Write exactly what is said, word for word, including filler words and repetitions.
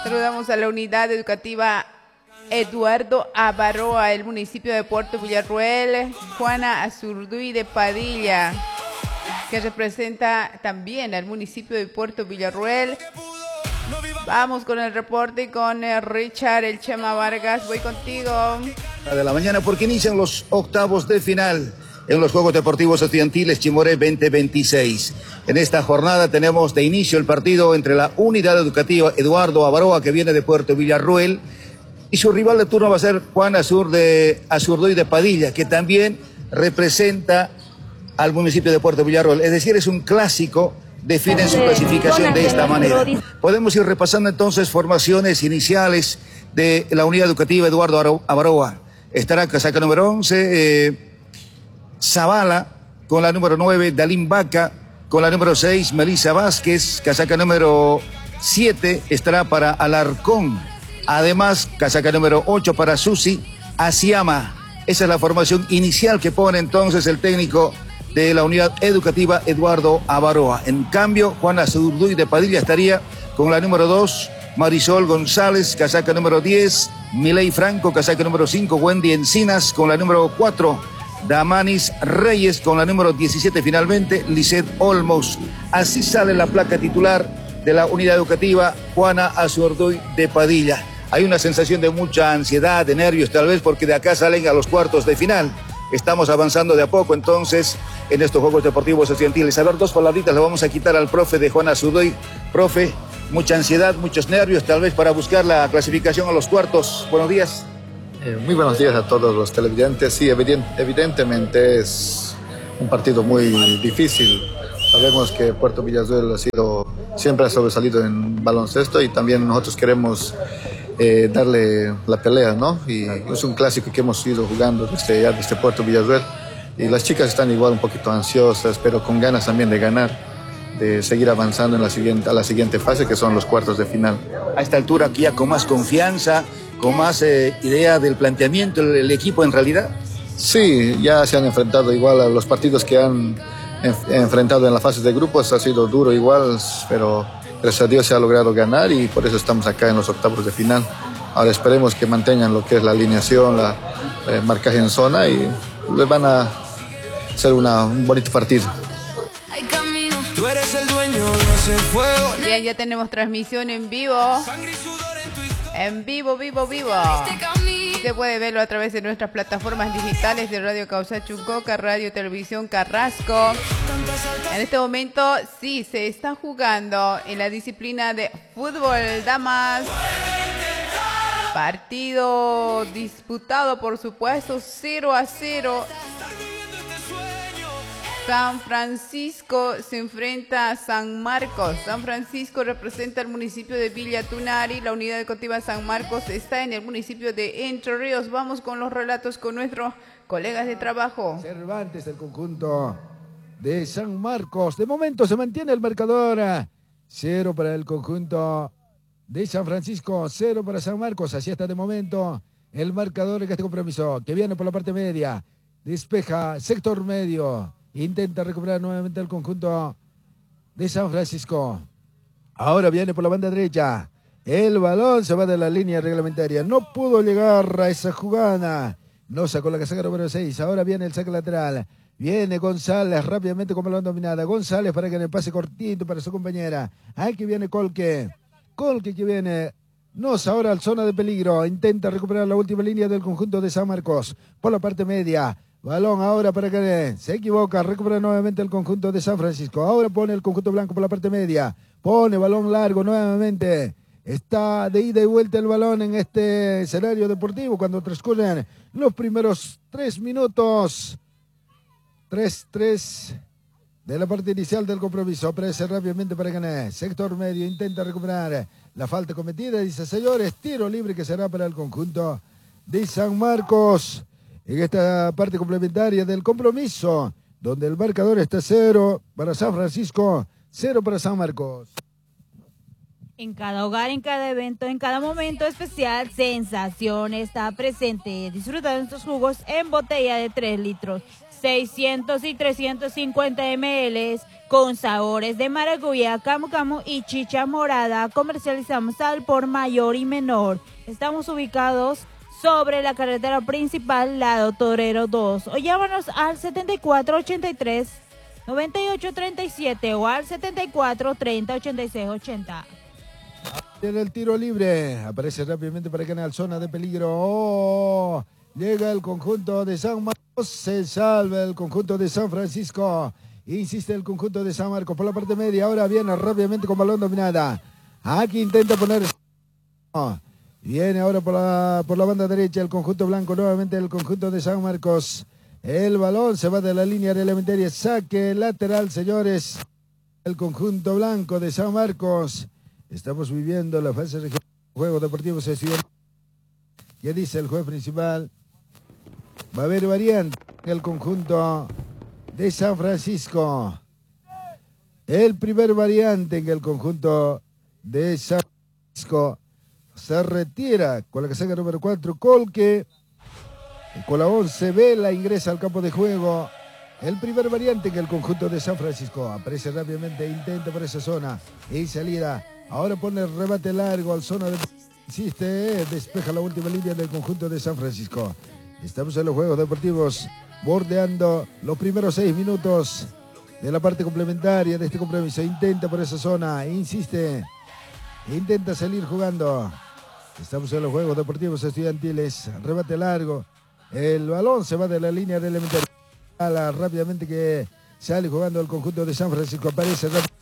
Saludamos a la unidad educativa Eduardo Avaroa, del municipio de Puerto Villarroel, Juana Azurduy de Padilla, que representa también al municipio de Puerto Villarroel. Vamos con el reporte con Richard El Chema Vargas. Voy contigo. De la mañana, porque inician los octavos de final en los Juegos Deportivos Estudiantiles Chimoré veinte veintiséis. En esta jornada tenemos de inicio el partido entre la unidad educativa Eduardo Avaroa, que viene de Puerto Villarroel, y su rival de turno va a ser Juan Azur de Azurduy de Padilla, que también representa al municipio de Puerto Villarroel. Es decir, es un clásico. Definen su clasificación de esta manera. Podemos ir repasando entonces formaciones iniciales de la unidad educativa Eduardo Avaroa. Estará casaca número once, eh, Zavala, con la número nueve, Dalín Vaca, con la número seis, Melissa Vázquez, casaca número siete, estará para Alarcón. Además, casaca número ocho para Susi Asiama. Esa es la formación inicial que pone entonces el técnico de la unidad educativa Eduardo Avaroa. En cambio, Juan Azurduy de Padilla estaría con la número dos, Marisol González, casaca número diez, Miley Franco, casaca número cinco, Wendy Encinas con la número cuatro, Damanis Reyes con la número diecisiete, finalmente Lisette Olmos. Así sale la placa titular de la unidad educativa Juana Azurduy de Padilla. Hay una sensación de mucha ansiedad, de nervios tal vez, porque de acá salen a los cuartos de final. Estamos avanzando de a poco entonces en estos Juegos Deportivos Estudiantiles. A ver, dos palabritas le vamos a quitar al profe de Juan Azurduy. Profe, mucha ansiedad, muchos nervios tal vez para buscar la clasificación a los cuartos. Buenos días. Eh, muy buenos días a todos los televidentes. Sí, evident, evidentemente es un partido muy difícil. Sabemos que Puerto Villarroel ha sido, siempre ha sobresalido en baloncesto y también nosotros queremos eh, darle la pelea, ¿no? Y es un clásico que hemos ido jugando desde, ya desde Puerto Villarroel. Y las chicas están igual un poquito ansiosas, pero con ganas también de ganar, de seguir avanzando en la siguiente, a la siguiente fase, que son los cuartos de final. A esta altura aquí ya con más confianza, con más eh, idea del planteamiento, el, el equipo en realidad. Sí, ya se han enfrentado igual a los partidos que han en, enfrentado en la fase de grupos, ha sido duro igual, pero gracias a Dios se ha logrado ganar y por eso estamos acá en los octavos de final. Ahora esperemos que mantengan lo que es la alineación, la eh, marcaje en zona y les van a hacer una, un bonito partido. Bien, ya tenemos transmisión en vivo. En vivo, vivo, vivo. Usted puede verlo a través de nuestras plataformas digitales de Radio Causa Chuncoca, Radio Televisión Carrasco. En este momento sí se está jugando en la disciplina de fútbol, damas. Partido disputado, por supuesto, cero a cero. San Francisco se enfrenta a San Marcos. San Francisco representa el municipio de Villa Tunari. La unidad educativa San Marcos está en el municipio de Entre Ríos. Vamos con los relatos con nuestros colegas de trabajo. Cervantes, el conjunto de San Marcos. De momento se mantiene el marcador. Cero para el conjunto de San Francisco, cero para San Marcos. Así está de momento el marcador en este compromiso, que viene por la parte media. Despeja sector medio. Intenta recuperar nuevamente el conjunto de San Francisco. Ahora viene por la banda derecha. El balón se va de la línea reglamentaria. No pudo llegar a esa jugada. No sacó la casaca número seis. Ahora viene el saque lateral. Viene González rápidamente con balón dominada. González para que le pase cortito para su compañera. Aquí viene Colque. Colque que viene. Nos ahora al zona de peligro. Intenta recuperar la última línea del conjunto de San Marcos. Por la parte media. Balón ahora para que se equivoca, recupera nuevamente el conjunto de San Francisco. Ahora pone el conjunto blanco por la parte media. Pone balón largo nuevamente. Está de ida y vuelta el balón en este escenario deportivo cuando transcurren los primeros tres minutos. tres tres de la parte inicial del compromiso. Aparece rápidamente para ganar. Sector medio intenta recuperar la falta cometida. Dice, señores, tiro libre que será para el conjunto de San Marcos. En esta parte complementaria del compromiso, donde el marcador está cero para San Francisco, cero para San Marcos. En cada hogar, en cada evento, en cada momento especial, Sensación está presente. Disfruta de nuestros jugos en botella de tres litros. seiscientos y trescientos cincuenta mililitros con sabores de maracuyá, camu camu y chicha morada. Comercializamos al por mayor y menor. Estamos ubicados sobre la carretera principal, lado Torero dos. O llámanos al setenta y cuatro ochenta y tres noventa y ocho treinta y siete o al setenta y cuatro treinta ochenta y seis ochenta. En el tiro libre, aparece rápidamente para acá en la zona de peligro. Oh, llega el conjunto de San Marcos, se salva el conjunto de San Francisco. Insiste el conjunto de San Marcos por la parte media. Ahora viene rápidamente con balón dominada. Aquí intenta poner... Oh, viene ahora por la, por la banda derecha el conjunto blanco, nuevamente el conjunto de San Marcos. El balón se va de la línea reglamentaria. Saque lateral, señores. El conjunto blanco de San Marcos. Estamos viviendo la fase regional de Juegos Deportivos Estudiantiles. Ya dice el juez principal. Va a haber variante en el conjunto de San Francisco. El primer variante en el conjunto de San Francisco se retira con la casaca número cuatro, Colque. Con la once, Vela ingresa al campo de juego. El primer variante en el conjunto de San Francisco. Aparece rápidamente, intenta por esa zona. Y salida. Ahora pone el remate largo al zona de... Insiste, despeja la última línea del conjunto de San Francisco. Estamos en los Juegos Deportivos, bordeando los primeros seis minutos de la parte complementaria de este compromiso. Intenta por esa zona, insiste. Intenta salir jugando. Estamos en los Juegos Deportivos Estudiantiles. Remate largo. El balón se va de la línea de elementaria. Rápidamente que sale jugando el conjunto de San Francisco. Aparece rápidamente